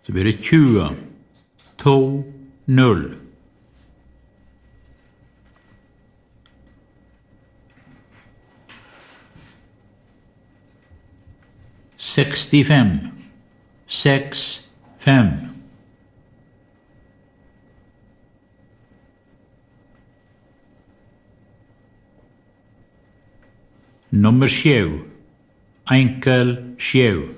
Så blir det 20, 2, 0. Sekstifem, 6, 5. Nummer 7, enkel 7.